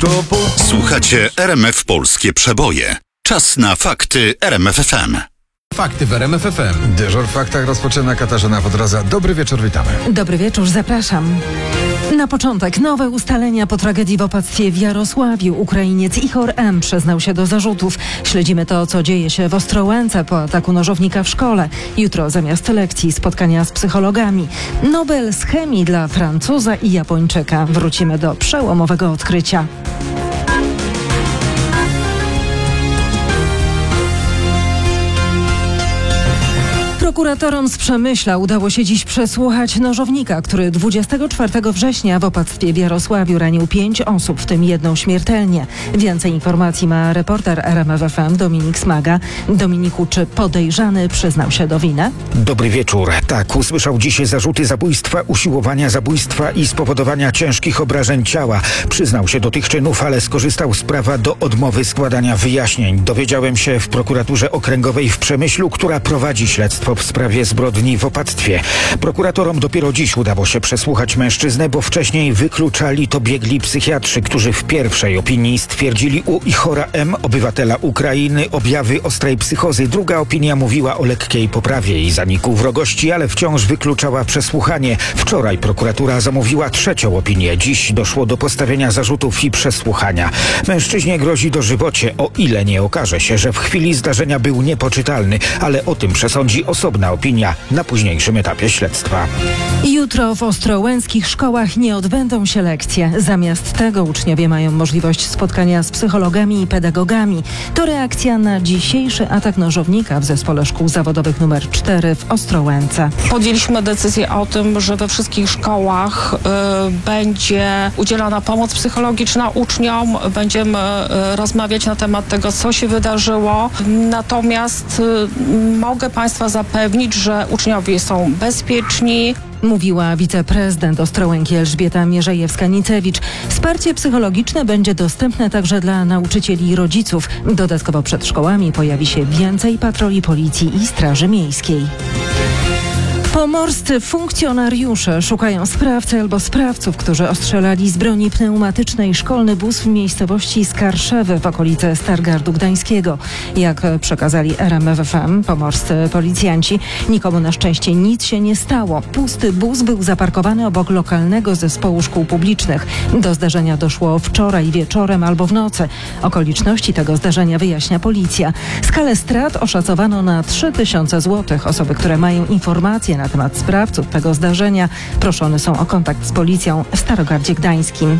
Słuchacie RMF Polskie Przeboje. Czas na fakty RMF FM. Fakty w RMF FM. Dyżur w faktach rozpoczyna Katarzyna Wodroza. Dobry wieczór, witamy. Dobry wieczór, zapraszam. Na początek nowe ustalenia po tragedii w opactwie w Jarosławiu. Ukrainiec Ihor M. przyznał się do zarzutów. Śledzimy to, co dzieje się w Ostrołęce po ataku nożownika w szkole. Jutro zamiast lekcji spotkania z psychologami. Nobel z chemii dla Francuza i Japończyka. Wrócimy do przełomowego odkrycia. Prokuratorom z Przemyśla udało się dziś przesłuchać nożownika, który 24 września w opactwie w Jarosławiu ranił 5 osób, w tym jedną śmiertelnie. Więcej informacji ma reporter RMF FM Dominik Smaga. Dominiku, czy podejrzany przyznał się do winy? Dobry wieczór. Tak, usłyszał dziś zarzuty zabójstwa, usiłowania zabójstwa i spowodowania ciężkich obrażeń ciała. Przyznał się do tych czynów, ale skorzystał z prawa do odmowy składania wyjaśnień. Dowiedziałem się w prokuraturze okręgowej w Przemyślu, która prowadzi śledztwo w sprawie zbrodni w opactwie. Prokuratorom dopiero dziś udało się przesłuchać mężczyznę, bo wcześniej wykluczali to biegli psychiatrzy, którzy w pierwszej opinii stwierdzili u Ihora M., obywatela Ukrainy, objawy ostrej psychozy. Druga opinia mówiła o lekkiej poprawie i zaniku wrogości, ale wciąż wykluczała przesłuchanie. Wczoraj prokuratura zamówiła trzecią opinię. Dziś doszło do postawienia zarzutów i przesłuchania. Mężczyźnie grozi dożywocie, o ile nie okaże się, że w chwili zdarzenia był niepoczytalny, ale o tym przesądzi osobna opinia na późniejszym etapie śledztwa. Jutro w ostrołęckich szkołach nie odbędą się lekcje. Zamiast tego uczniowie mają możliwość spotkania z psychologami i pedagogami. To reakcja na dzisiejszy atak nożownika w zespole szkół zawodowych nr 4 w Ostrołęce. Podjęliśmy decyzję o tym, że we wszystkich szkołach będzie udzielana pomoc psychologiczna uczniom. Będziemy rozmawiać na temat tego, co się wydarzyło. Natomiast mogę Państwa zapewnić, że uczniowie są bezpieczni. Mówiła wiceprezydent Ostrołęki Elżbieta Mierzejewska-Nicewicz. Wsparcie psychologiczne będzie dostępne także dla nauczycieli i rodziców. Dodatkowo przed szkołami pojawi się więcej patroli policji i straży miejskiej. Pomorscy funkcjonariusze szukają sprawcy albo sprawców, którzy ostrzelali z broni pneumatycznej szkolny bus w miejscowości Skarszewy w okolicy Stargardu Gdańskiego. Jak przekazali RMF FM pomorscy policjanci, nikomu na szczęście nic się nie stało. Pusty bus był zaparkowany obok lokalnego zespołu szkół publicznych. Do zdarzenia doszło wczoraj wieczorem albo w nocy. Okoliczności tego zdarzenia wyjaśnia policja. Skalę strat oszacowano na 3000 zł. Osoby, które mają informacje na temat sprawców tego zdarzenia, proszone są o kontakt z policją w Starogardzie Gdańskim.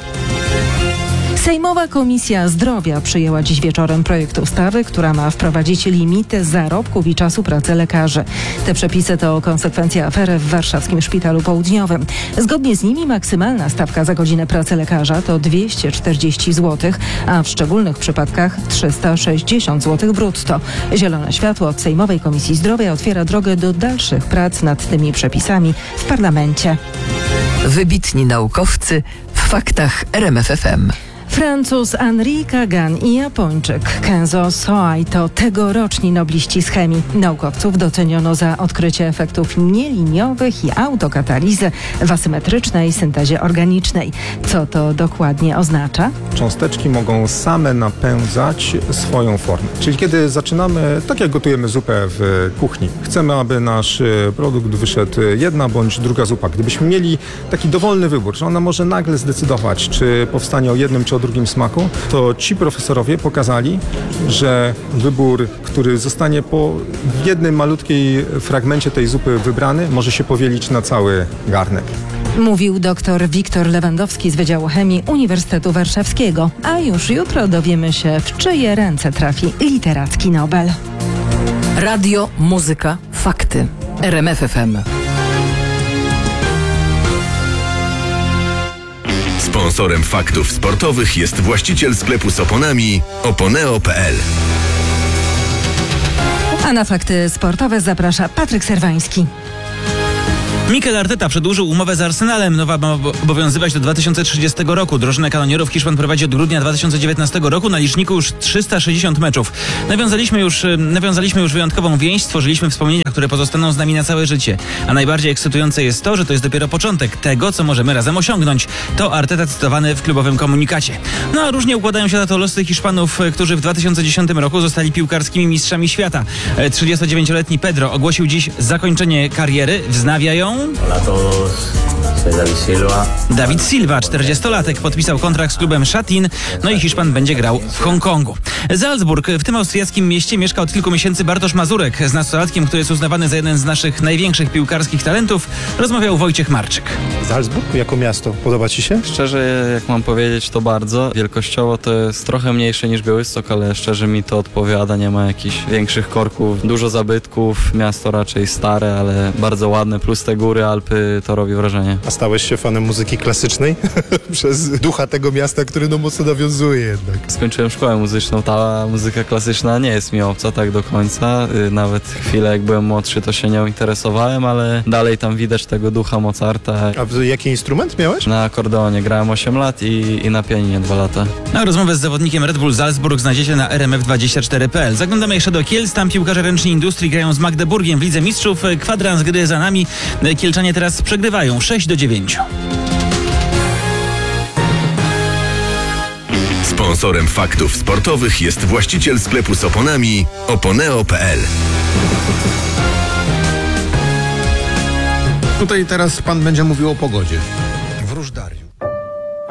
Sejmowa Komisja Zdrowia przyjęła dziś wieczorem projekt ustawy, która ma wprowadzić limity zarobków i czasu pracy lekarzy. Te przepisy to konsekwencja afery w warszawskim Szpitalu Południowym. Zgodnie z nimi maksymalna stawka za godzinę pracy lekarza to 240 zł, a w szczególnych przypadkach 360 zł brutto. Zielone światło od Sejmowej Komisji Zdrowia otwiera drogę do dalszych prac nad tymi przepisami w parlamencie. Wybitni naukowcy w faktach RMF FM. Francuz Henri Kagan i Japończyk Kenzo Soai to tegoroczni nobliści z chemii. Naukowców doceniono za odkrycie efektów nieliniowych i autokatalizę w asymetrycznej syntezie organicznej. Co to dokładnie oznacza? Cząsteczki mogą same napędzać swoją formę. Czyli kiedy zaczynamy, tak jak gotujemy zupę w kuchni, chcemy, aby nasz produkt wyszedł jedna bądź druga zupa. Gdybyśmy mieli taki dowolny wybór, że ona może nagle zdecydować, czy powstanie o jednym czy o drugim smaku, to ci profesorowie pokazali, że wybór, który zostanie po jednym malutkiej fragmencie tej zupy wybrany, może się powielić na cały garnek. Mówił dr Wiktor Lewandowski z Wydziału Chemii Uniwersytetu Warszawskiego. A już jutro dowiemy się, w czyje ręce trafi literacki Nobel. Radio, muzyka, fakty. RMF FM. Sponsorem faktów sportowych jest właściciel sklepu z oponami oponeo.pl. A na fakty sportowe zaprasza Patryk Serwański. Mikel Arteta przedłużył umowę z Arsenalem. Nowa ma obowiązywać do 2030 roku. Drużynę kanonierów Hiszpan prowadzi od grudnia 2019 roku. Na liczniku już 360 meczów. Nawiązaliśmy już wyjątkową więź, stworzyliśmy wspomnienia, które pozostaną z nami na całe życie. A najbardziej ekscytujące jest to, że to jest dopiero początek tego, co możemy razem osiągnąć. To Arteta cytowany w klubowym komunikacie. No a różnie układają się na to losy Hiszpanów, którzy w 2010 roku zostali piłkarskimi mistrzami świata. 39-letni Pedro ogłosił dziś zakończenie kariery. Wznawia ją David Silva, 40-latek, podpisał kontrakt z klubem Szatin, no i Hiszpan będzie grał w Hongkongu. Salzburg, w tym austriackim mieście mieszka od kilku miesięcy Bartosz Mazurek. Z nastolatkiem, który jest uznawany za jeden z naszych największych piłkarskich talentów, rozmawiał Wojciech Marczyk. Salzburg jako miasto, podoba Ci się? Szczerze, jak mam powiedzieć, to bardzo. Wielkościowo to jest trochę mniejsze niż Białystok, ale szczerze mi to odpowiada, nie ma jakichś większych korków, dużo zabytków, miasto raczej stare, ale bardzo ładne, plus te góry, Alpy, to robi wrażenie. A stałeś się fanem muzyki klasycznej? Przez ducha tego miasta, który mocno nawiązuje jednak. Skończyłem szkołę muzyczną, ta muzyka klasyczna nie jest mi obca tak do końca. Nawet chwilę jak byłem młodszy, to się nią interesowałem, ale dalej tam widać tego ducha Mozarta. A jaki instrument miałeś? Na akordeonie grałem 8 lat i na pianinie 2 lata. A rozmowę z zawodnikiem Red Bull Salzburg znajdziecie na rmf24.pl. Zaglądamy jeszcze do Kielc, tam piłkarze ręczni Industrii grają z Magdeburgiem w Lidze Mistrzów. Kwadrans gry za nami. Kielczanie teraz przegrywają 6-9. Sponsorem faktów sportowych jest właściciel sklepu z oponami oponeo.pl. Tutaj teraz pan będzie mówił o pogodzie.